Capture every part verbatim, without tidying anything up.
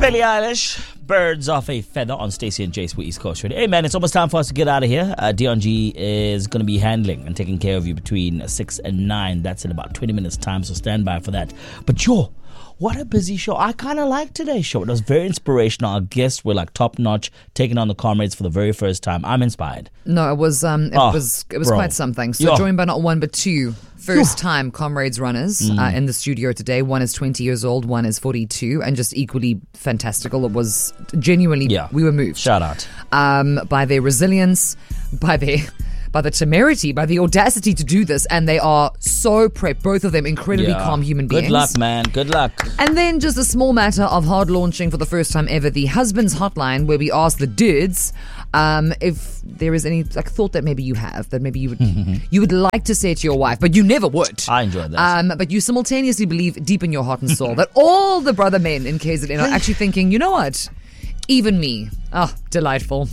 Billie Eilish, Birds of a Feather on Stacey and Jace with East Coast Radio. Hey man, it's almost time for us to get out of here. Uh, Dion G is going to be handling and taking care of you between six and nine. That's in about twenty minutes time, so stand by for that. But yo, what a busy show. I kind of liked today's show. It was very inspirational. Our guests were like top notch, taking on the comrades for the very first time. I'm inspired. No, it was um, it Oh, was it was bro. quite something. So Yo. joined by not one but two first time comrades runners Mm. uh, in the studio today. One is twenty years old, one is forty-two, and just equally fantastical. It was genuinely, Yeah. we were moved Shout out. um, by their resilience, by their by the temerity, by the audacity to do this, and they are so prepped. Both of them incredibly Yeah. calm human beings. Good luck, man. Good luck. And then just a small matter of hard launching for the first time ever the husband's hotline, where we ask the dudes um, if there is any like thought that maybe you have that maybe you would you would like to say to your wife, but you never would. I enjoyed that. Um, but you simultaneously believe deep in your heart and soul that all the brother men in K Z N are actually thinking, you know what, even me. Oh, delightful.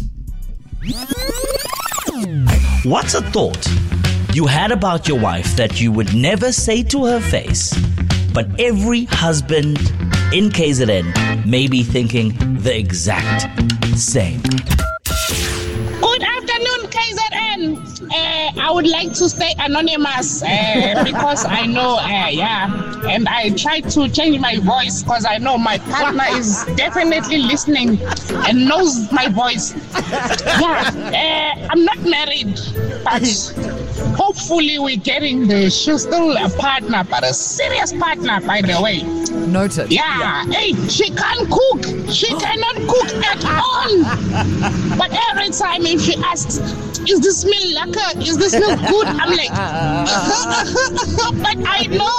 What's a thought you had about your wife that you would never say to her face, but every husband in K Z N may be thinking the exact same? Good afternoon, K Z N. Uh, I would like to stay anonymous uh, because I know, uh, yeah, and I try to change my voice because I know my partner is definitely listening and knows my voice. Yeah, uh, I'm not married, but hopefully we're getting the, she's still a partner, but a serious partner, by the way. Noted. Yeah, hey, she can't cook. She cannot cook at all. But every time if she asks, is this meal lekker? Is this meal good? I'm like, but I know,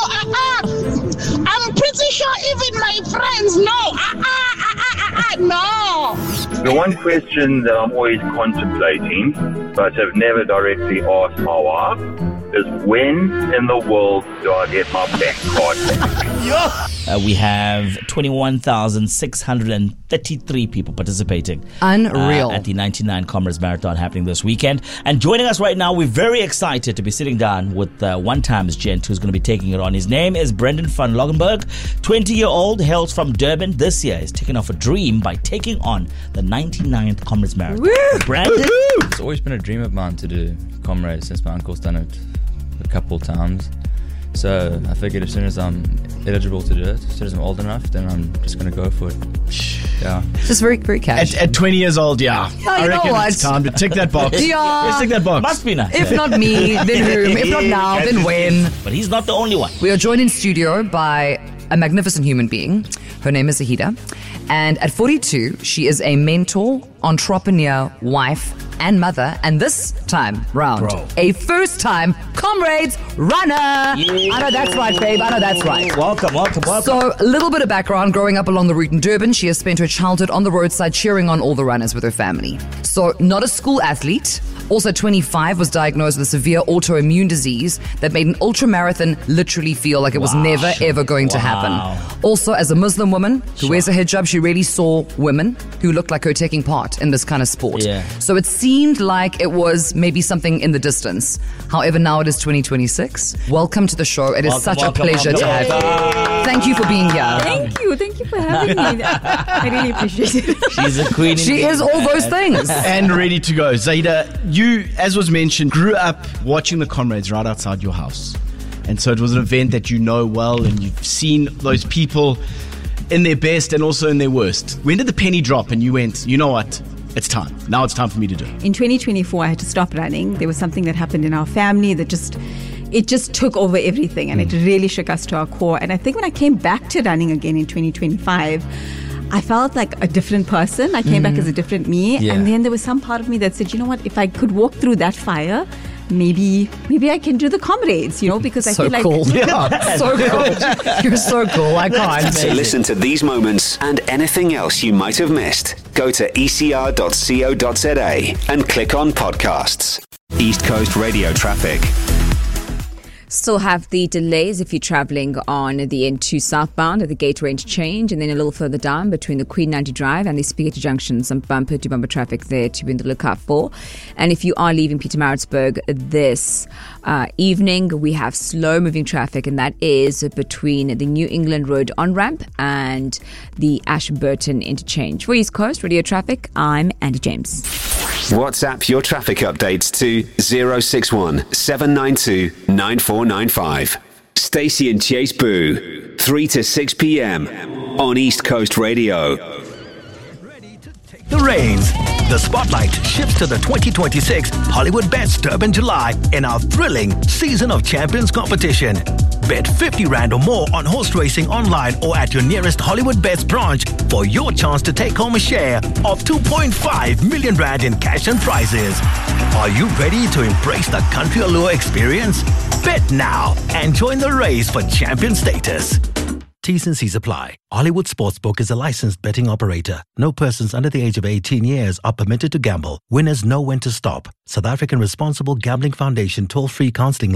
uh-uh. I'm pretty sure even my friends know, uh-uh, uh-uh, uh-uh, no. The one question that I'm always contemplating, but have never directly asked my wife, is when in the world do I get my bank card back? Uh, we have twenty-one thousand six hundred thirty-three people participating. Unreal. Uh, at the ninety-nine Comrades Marathon happening this weekend. And joining us right now, we're very excited to be sitting down with uh, one times gent who's going to be taking it on. His name is Brendan van Loggenberg, twenty-year-old, hails from Durban. This year is taking off a dream by taking on the ninety-ninth Comrades Marathon. Woo! Brandon? It's always been a dream of mine to do Comrades since my uncle's done it a couple times. So I figured as soon as I'm eligible to do it, as soon as I'm old enough, then I'm just going to go for it. Yeah. It's just very, very cash. At, at twenty years old, yeah. Yeah, I you know reckon what? it's time to tick that box. Yeah. Let's tick that box. Must be nice. If not me, then whom? If not now, then when? But he's not the only one. We are joined in studio by a magnificent human being. Her name is Zahida. And at forty-two, she is a mentor, entrepreneur, wife, and mother. And this time round, Bro. a first-time Comrades runner. I know that's right, babe. I know that's right. Welcome, welcome, welcome. So, a little bit of background. Growing up along the route in Durban, she has spent her childhood on the roadside cheering on all the runners with her family. So, not a school athlete. Also, twenty-five, was diagnosed with a severe autoimmune disease that made an ultramarathon literally feel like it was Wow. never, ever going to Wow. happen. Also, as a Muslim woman who wears a hijab, she really saw women who looked like her taking part in this kind of sport. Yeah. So, it seemed like it was maybe something in the distance. However, now it is twenty twenty-six. Welcome to the show. It is Welcome, such welcome, a pleasure welcome. to have you. Thank you for being here. Thank you. Thank you for having me. I really appreciate it. She's a queen. She indeed. is all those things. And ready to go. Zaida, you, as was mentioned, grew up watching the Comrades right outside your house. And so it was an event that you know well and you've seen those people in their best and also in their worst. When did the penny drop and you went, you know what, it's time. Now it's time for me to do it. In twenty twenty-four, I had to stop running. There was something that happened in our family that just, it just took over everything, and it really shook us to our core. And I think when I came back to running again in twenty twenty-five, I felt like a different person. I came back as a different me. Yeah. And then there was some part of me that said, you know what, if I could walk through that fire, maybe maybe I can do the Comrades, you know, because I So feel like cool. Yeah, so cool. You're so cool. I can't. To listen to these moments and anything else you might have missed, go to e c r dot co dot z a and click on podcasts. East Coast Radio Traffic. Still have the delays if you're travelling on the N two southbound at the Gateway Interchange, and then a little further down between the Queen ninety Drive and the Spaghetti Junction. Some bumper to bumper traffic there to be on the lookout for. And if you are leaving Pietermaritzburg this uh, evening, we have slow moving traffic, and that is between the New England Road on-ramp and the Ashburton Interchange. For East Coast Radio Traffic, I'm Andy James. WhatsApp your traffic updates to zero six one seven nine two nine four nine five. Stacey and Chase Boo, three to six p.m. on East Coast Radio. The reins. The spotlight shifts to the twenty twenty-six Hollywood Bets Durban July in our thrilling Season of Champions competition. Bet fifty rand or more on horse racing online or at your nearest Hollywood Bets branch for your chance to take home a share of two point five million rand in cash and prizes. Are you ready to embrace the country allure experience? Bet now and join the race for champion status. T's and C's apply. Hollywood Sportsbook is a licensed betting operator. No persons under the age of eighteen years are permitted to gamble. Winners know when to stop. South African Responsible Gambling Foundation toll-free counseling